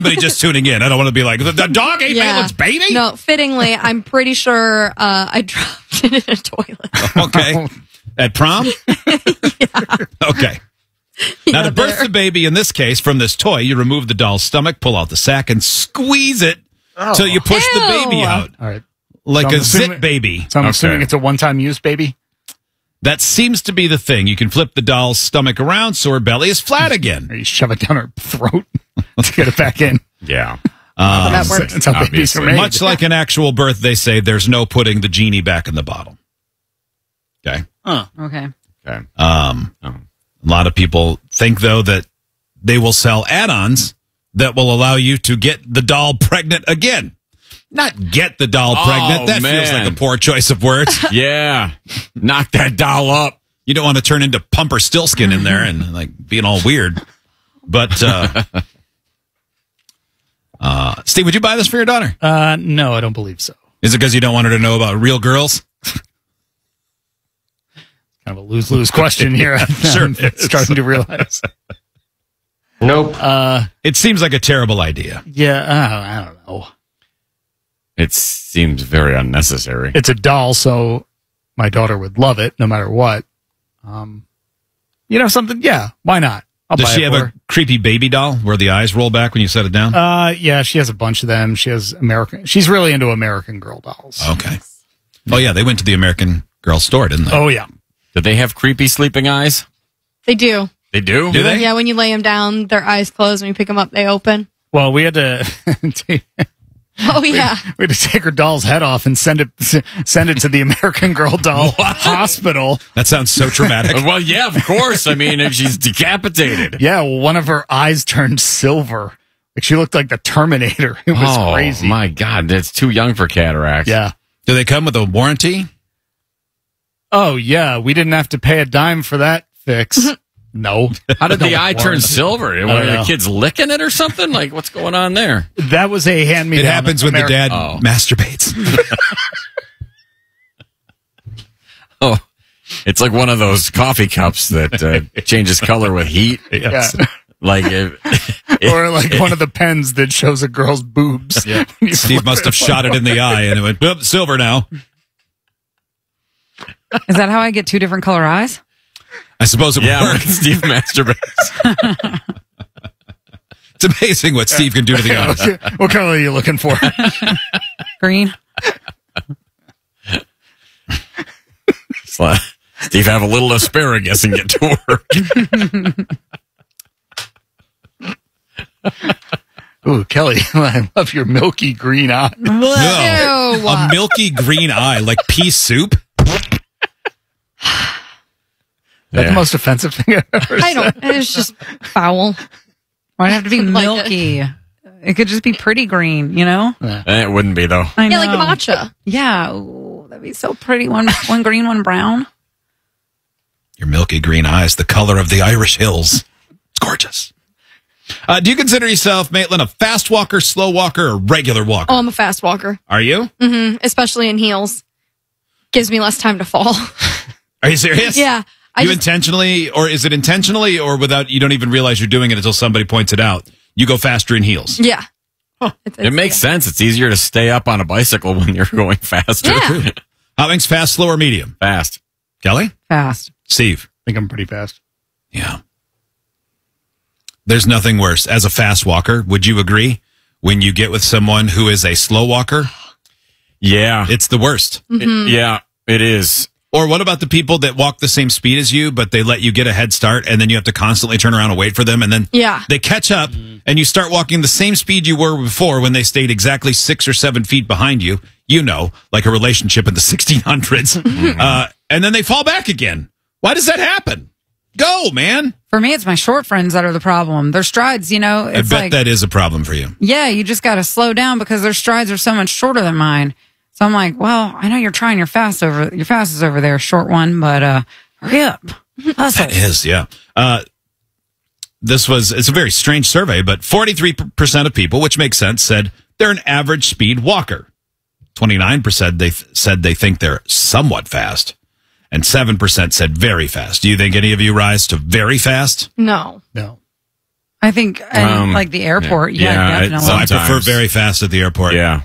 Somebody just tuning in. I don't want to be like, the dog ate Maitland's baby? No, fittingly, I'm pretty sure I dropped it in a toilet. Okay. At prom? Okay. Now, to birth the baby, in this case, from this toy, you remove the doll's stomach, pull out the sack, and squeeze it till you push the baby out. All right. Like a zit baby. So I'm assuming it's a one-time use baby? That seems to be the thing. You can flip the doll's stomach around so her belly is flat again. Or you shove it down her throat to get it back in. Yeah. That works. That's how babies are made. Much like an actual birth, they say there's no putting the genie back in the bottle. Okay. Okay. Okay. A lot of people think, though, that they will sell add-ons that will allow you to get the doll pregnant again. Not get the doll pregnant. That feels like a poor choice of words. Yeah. Knock that doll up. You don't want to turn into Pumper Stillskin in there and like being all weird. But, Steve, would you buy this for your daughter? No, I don't believe so. Is it because you don't want her to know about real girls? Kind of a lose-lose question here. Sure. I'm starting to realize. Nope. It seems like a terrible idea. Yeah, I don't know. It seems very unnecessary. It's a doll, so my daughter would love it no matter what. Something? Yeah, why not? Does she have a creepy baby doll where the eyes roll back when you set it down? Yeah, she has a bunch of them. She has She's really into American Girl dolls. Okay. Oh, yeah, they went to the American Girl store, didn't they? Oh, yeah. Do they have creepy sleeping eyes? They do. They do? Do they? Yeah, when you lay them down, their eyes close. When you pick them up, they open. Well, we had to... Oh, yeah. We had to take her doll's head off and send it to the American Girl doll hospital. That sounds so traumatic. Well, yeah, of course. I mean, if she's decapitated. Yeah, well, one of her eyes turned silver. Like she looked like the Terminator. It was crazy. Oh, my God. That's too young for cataracts. Yeah. Do they come with a warranty? Oh, yeah. We didn't have to pay a dime for that fix. No. How did the eye turn silver? Were the kids licking it or something? Like, what's going on there? That was a hand-me-down. It happens when the dad masturbates. Oh, it's like one of those coffee cups that changes color with heat. Yes. Yeah. Like, or like one of the pens that shows a girl's boobs. Yeah. Steve must have shot it in the eye and it went, boop, silver now. Is that how I get two different color eyes? I suppose it would work. Steve masturbates. It's amazing what Steve can do to the eyes. What color are you looking for? Green. Steve, have a little asparagus and get to work. Ooh, Kelly, I love your milky green eye. No, a milky green eye, like pea soup? That's the most offensive thing I've ever said. I don't. It's just foul. Why does it have to be Like milky? It could just be pretty green, you know? It wouldn't be, though. I know. Yeah, like matcha. Yeah. Ooh, that'd be so pretty. One green, one brown. Your milky green eyes, the color of the Irish hills. It's gorgeous. Do you consider yourself, Maitland, a fast walker, slow walker, or regular walker? Oh, I'm a fast walker. Are you? Mm-hmm. Especially in heels. Gives me less time to fall. Are you serious? Yeah. Intentionally, or is it intentionally, or without, you don't even realize you're doing it until somebody points it out? You go faster in heels. Yeah. Huh. It makes sense. It's easier to stay up on a bicycle when you're going faster. Yeah. Howing's fast, slow, or medium? Fast. Kelly? Fast. Steve? I think I'm pretty fast. Yeah. There's nothing worse. As a fast walker, would you agree? When you get with someone who is a slow walker? Yeah. It's the worst. Yeah, it is. Or what about the people that walk the same speed as you, but they let you get a head start, and then you have to constantly turn around and wait for them, and then they catch up, and you start walking the same speed you were before when they stayed exactly 6 or 7 feet behind you, like a relationship in the 1600s, and then they fall back again. Why does that happen? Go, man. For me, it's my short friends that are the problem. Their strides, I bet that is a problem for you. Yeah, you just got to slow down because their strides are so much shorter than mine. So I'm like, well, I know you're trying your fastest over there, short one, but hurry up. Hustle. That is, yeah. It's a very strange survey, but 43% of people, which makes sense, said they're an average speed walker. 29% said they think they're somewhat fast, and 7% said very fast. Do you think any of you rise to very fast? No. I think like the airport. Definitely. So I prefer very fast at the airport. Yeah.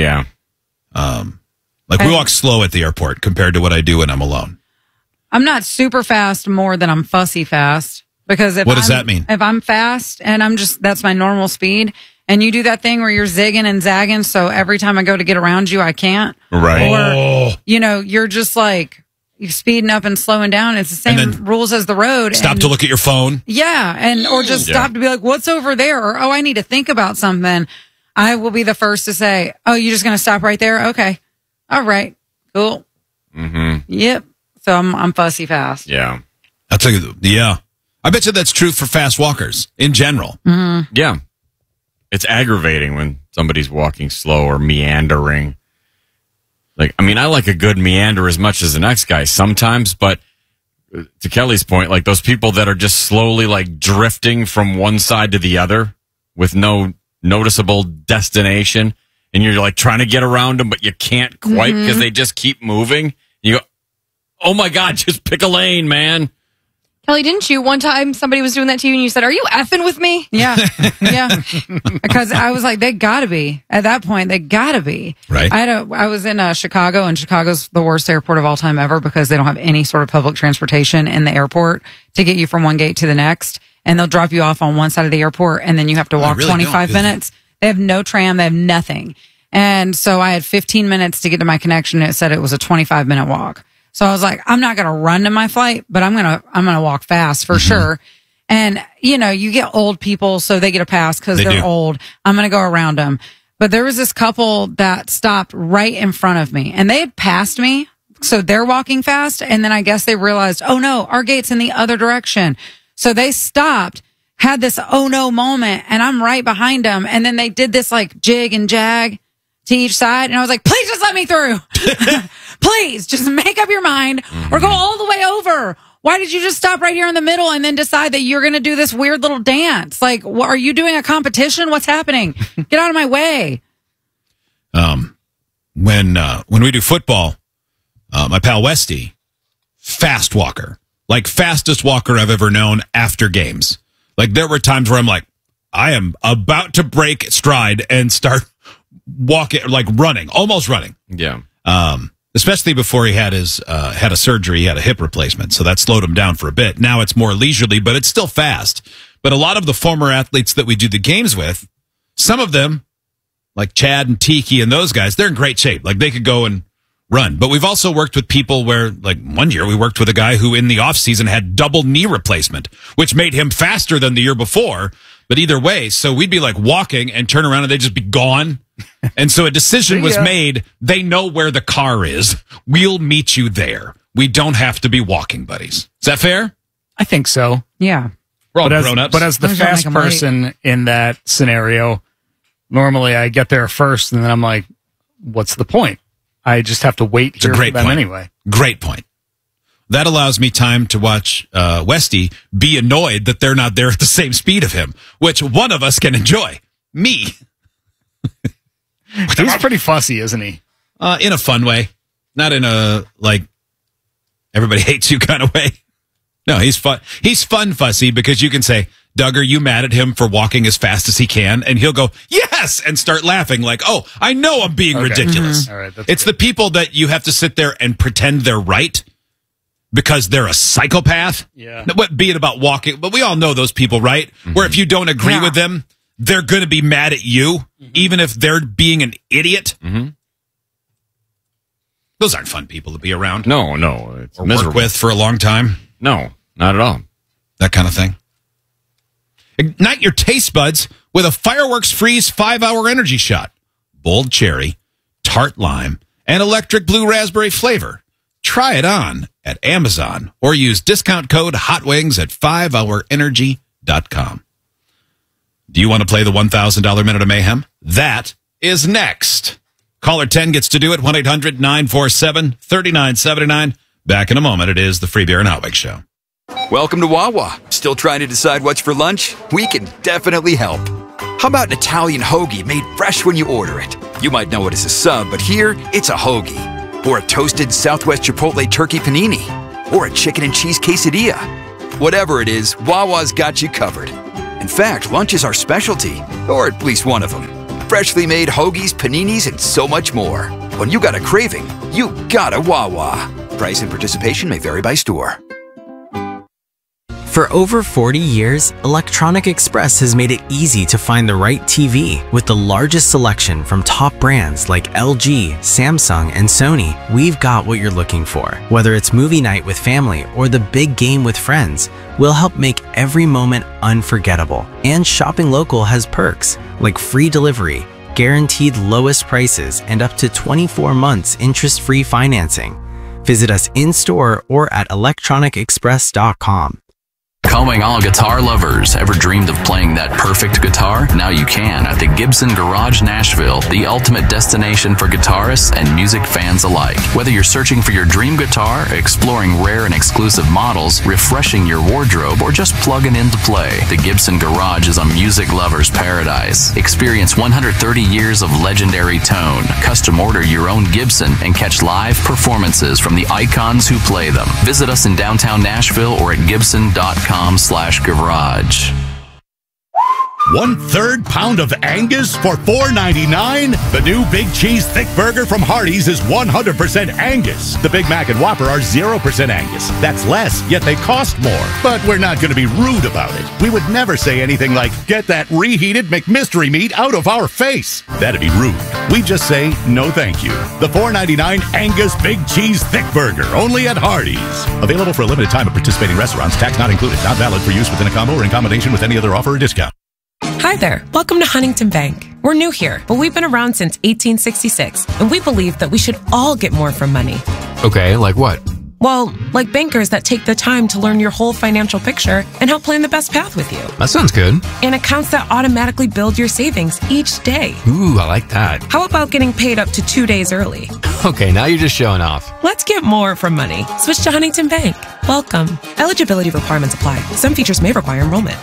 Like we walk slow at the airport compared to what I do when I'm alone. I'm not super fast more than I'm fussy fast. Because what does that mean? If I'm fast and that's my normal speed, and you do that thing where you're zigging and zagging, so every time I go to get around you, I can't. Right. Or, you're just like, you're speeding up and slowing down. It's the same rules as the road. Stop to look at your phone. Yeah. Or just stop to be like, what's over there? Or, I need to think about something. I will be the first to say, oh, you're just going to stop right there? Okay. All right. Cool. Mm-hmm. Yep. So I'm fussy fast. Yeah. Yeah. I bet you that's true for fast walkers in general. Mm-hmm. Yeah. It's aggravating when somebody's walking slow or meandering. Like, I mean, I like a good meander as much as the next guy sometimes, but to Kelly's point, like those people that are just slowly like drifting from one side to the other with no noticeable destination, and you're like trying to get around them, but you can't quite because they just keep moving. You go, oh my God, just pick a lane, man. Kelly, didn't you one time somebody was doing that to you and you said, are you effing with me? Yeah. Yeah. Because I was like, they gotta be. At that point, they gotta be. Right. I was in Chicago, and Chicago's the worst airport of all time ever because they don't have any sort of public transportation in the airport to get you from one gate to the next. And they'll drop you off on one side of the airport, and then you have to walk 25 minutes. They have no tram. They have nothing. And so I had 15 minutes to get to my connection. It said it was a 25-minute walk. So I was like, I'm not going to run to my flight, but I'm going to walk fast for sure. And, you get old people, so they get a pass because they're old. I'm going to go around them. But there was this couple that stopped right in front of me, and they had passed me. So they're walking fast. And then I guess they realized, oh no, our gate's in the other direction. So they stopped, had this oh no moment, and I'm right behind them. And then they did this like jig and jag to each side. And I was like, please just let me through. Please just make up your mind or go all the way over. Why did you just stop right here in the middle and then decide that you're going to do this weird little dance? Like, are you doing a competition? What's happening? Get out of my way. When we do football, my pal Westy, fast walker, like fastest walker I've ever known after games. Like there were times where I'm like, I am about to break stride and start walking, like running, almost running. Yeah. Especially before he had had a surgery, he had a hip replacement, so that slowed him down for a bit. Now it's more leisurely, but it's still fast. But a lot of the former athletes that we do the games with, some of them, like Chad and Tiki and those guys, they're in great shape. Like they could go and run. But we've also worked with people where, like one year we worked with a guy who in the off season had double knee replacement, which made him faster than the year before. But either way, so we'd be like walking and turn around and they'd just be gone. And so a decision was made. They know where the car is. We'll meet you there. We don't have to be walking buddies. Is that fair? I think so. Yeah. We're all grown-ups. But as the fast person in that scenario, normally I get there first and then I'm like, what's the point? I just have to wait here for them anyway. Great point. That allows me time to watch Westy be annoyed that they're not there at the same speed of him, which one of us can enjoy. Me. He's pretty fussy, isn't he? In a fun way. Not in a, like, everybody hates you kind of way. No, he's fun. He's fun fussy because you can say, Doug, are you mad at him for walking as fast as he can? And he'll go, yes, and start laughing like, oh, I know I'm being ridiculous. All right, it's good. The people that you have to sit there and pretend they're right because they're a psychopath. Yeah. Be it about walking, but we all know those people, right? Mm-hmm. Where if you don't agree with them, they're going to be mad at you, even if they're being an idiot. Mm-hmm. Those aren't fun people to be around. No. It's or miserable. Work with for a long time. No, not at all. That kind of thing. Ignite your taste buds with a Fireworks Freeze 5-hour energy shot. Bold cherry, tart lime, and electric blue raspberry flavor. Try it on at Amazon or use discount code HOTWINGS at 5hourenergy.com. Do you want to play the $1,000 Minute of Mayhem? That is next. Caller 10 gets to do it. 1-800-947-3979. Back in a moment. It is the Free Beer and Hot Wings Show. Welcome to Wawa. Still trying to decide what's for lunch? We can definitely help. How about an Italian hoagie made fresh when you order it? You might know it as a sub, but here, it's a hoagie. Or a toasted Southwest Chipotle turkey panini. Or a chicken and cheese quesadilla. Whatever it is, Wawa's got you covered. And In fact, lunch is our specialty, or at least one of them. Freshly made hoagies, paninis, and so much more. When you got a craving, you got a Wawa. Price and participation may vary by store. For over 40 years, Electronic Express has made it easy to find the right TV. With the largest selection from top brands like LG, Samsung, and Sony, we've got what you're looking for. Whether it's movie night with family or the big game with friends, we'll help make every moment unforgettable. And shopping local has perks like free delivery, guaranteed lowest prices, and up to 24 months interest-free financing. Visit us in-store or at electronicexpress.com. Calling all guitar lovers. Ever dreamed of playing that perfect guitar? Now you can at the Gibson Garage Nashville, the ultimate destination for guitarists and music fans alike. Whether you're searching for your dream guitar, exploring rare and exclusive models, refreshing your wardrobe, or just plugging in to play, the Gibson Garage is a music lover's paradise. Experience 130 years of legendary tone. Custom order your own Gibson and catch live performances from the icons who play them. Visit us in downtown Nashville or at gibson.com/garage. 1/3 pound of Angus for $4.99? The new Big Cheese Thick Burger from Hardee's is 100% Angus. The Big Mac and Whopper are 0% Angus. That's less, yet they cost more. But we're not going to be rude about it. We would never say anything like, get that reheated McMystery meat out of our face. That'd be rude. We just say, no thank you. The $4.99 Angus Big Cheese Thick Burger, only at Hardee's. Available for a limited time at participating restaurants. Tax not included. Not valid for use within a combo or in combination with any other offer or discount. Hi there. Welcome to Huntington Bank. We're new here, but we've been around since 1866, and we believe that we should all get more from money. Okay, like what? Well, like bankers that take the time to learn your whole financial picture and help plan the best path with you. That sounds good. And accounts that automatically build your savings each day. Ooh, I like that. How about getting paid up to 2 days early? Okay, now you're just showing off. Let's get more from money. Switch to Huntington Bank. Welcome. Eligibility requirements apply. Some features may require enrollment.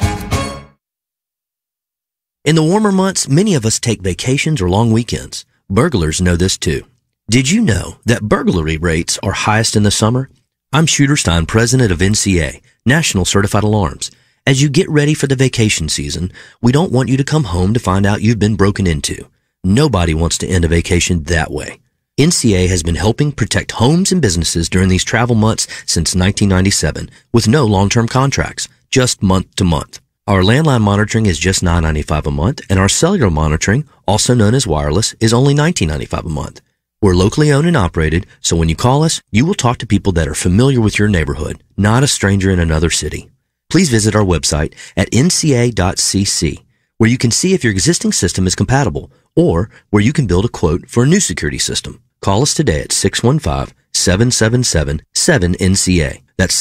In the warmer months, many of us take vacations or long weekends. Burglars know this too. Did you know that burglary rates are highest in the summer? I'm Shooter Stein, president of NCA, National Certified Alarms. As you get ready for the vacation season, we don't want you to come home to find out you've been broken into. Nobody wants to end a vacation that way. NCA has been helping protect homes and businesses during these travel months since 1997 with no long-term contracts, just month to month. Our landline monitoring is just $9.95 a month, and our cellular monitoring, also known as wireless, is only $19.95 a month. We're locally owned and operated, so when you call us, you will talk to people that are familiar with your neighborhood, not a stranger in another city. Please visit our website at nca.cc, where you can see if your existing system is compatible, or where you can build a quote for a new security system. Call us today at 615-777-7NCA. That's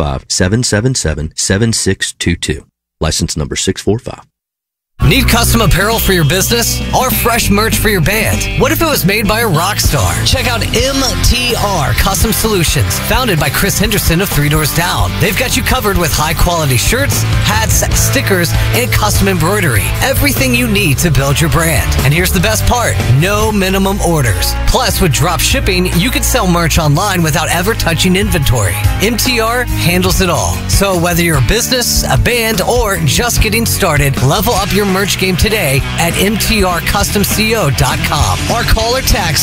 615-777-7622. License number 645. Need custom apparel for your business or fresh merch for your band? What if it was made by a rock star? Check out MTR Custom Solutions, founded by Chris Henderson of 3 Doors Down. They've got you covered with high-quality shirts, hats, stickers, and custom embroidery. Everything you need to build your brand. And here's the best part, no minimum orders. Plus, with drop shipping, you can sell merch online without ever touching inventory. MTR handles it all. So whether you're a business, a band, or just getting started, level up your merch game today at mtrcustomco.com or call or text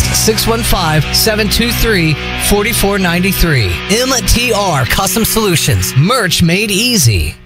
615-723-4493. MTR Custom Solutions. Merch made easy.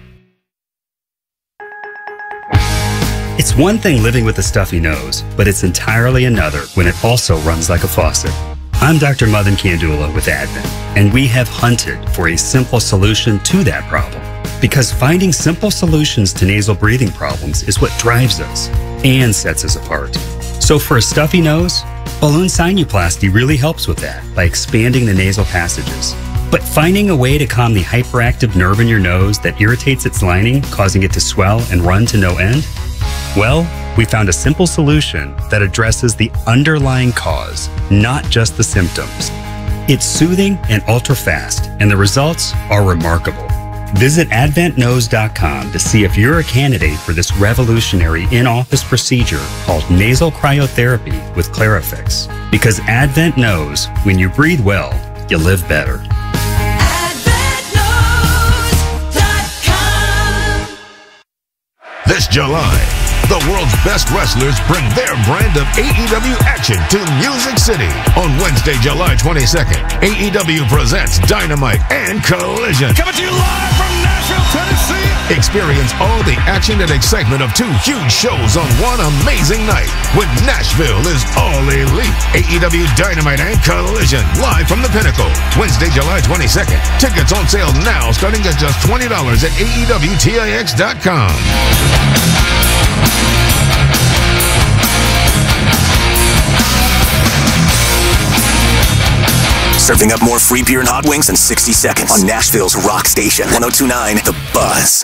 It's one thing living with a stuffy nose, but it's entirely another when it also runs like a faucet. I'm Dr. Madan Kandula with Advent, and we have hunted for a simple solution to that problem. Because finding simple solutions to nasal breathing problems is what drives us and sets us apart. So for a stuffy nose, balloon sinuplasty really helps with that by expanding the nasal passages. But finding a way to calm the hyperactive nerve in your nose that irritates its lining, causing it to swell and run to no end? Well, we found a simple solution that addresses the underlying cause, not just the symptoms. It's soothing and ultra-fast, and the results are remarkable. Visit AdventNose.com to see if you're a candidate for this revolutionary in-office procedure called nasal cryotherapy with Clarifix. Because Advent knows when you breathe well, you live better. This July, the world's best wrestlers bring their brand of AEW action to Music City. On Wednesday, July 22nd, AEW presents Dynamite and Collision. Coming to you live from Nashville, Tennessee. Experience all the action and excitement of 2 huge shows on one amazing night when Nashville is all elite. AEW Dynamite and Collision, live from the Pinnacle. Wednesday, July 22nd. Tickets on sale now, starting at just $20 at AEWTIX.com. Serving up more free beer and hot wings in 60 seconds on Nashville's rock station, 102.9 The Buzz.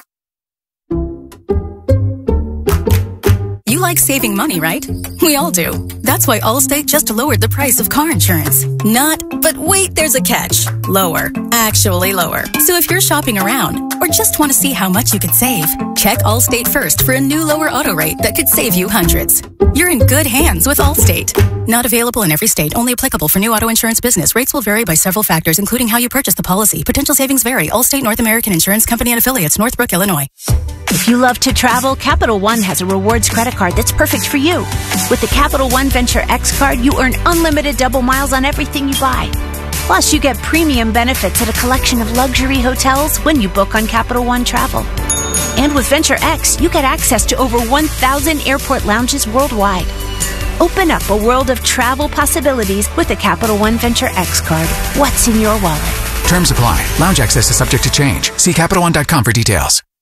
You like saving money, right? We all do. That's why Allstate just lowered the price of car insurance. But wait, there's a catch. Lower. Actually lower. So if you're shopping around or just want to see how much you could save, check Allstate first for a new lower auto rate that could save you hundreds. You're in good hands with Allstate. Not available in every state. Only applicable for new auto insurance business. Rates will vary by several factors, including how you purchase the policy. Potential savings vary. Allstate North American Insurance Company and Affiliates, Northbrook, Illinois. If you love to travel, Capital One has a rewards credit card that's perfect for you. With the Capital One Venture X card, you earn unlimited double miles on everything you buy. Plus, you get premium benefits at a collection of luxury hotels when you book on Capital One Travel. And with Venture X, you get access to over 1,000 airport lounges worldwide. Open up a world of travel possibilities with the Capital One Venture X card. What's in your wallet? Terms apply. Lounge access is subject to change. See CapitalOne.com for details.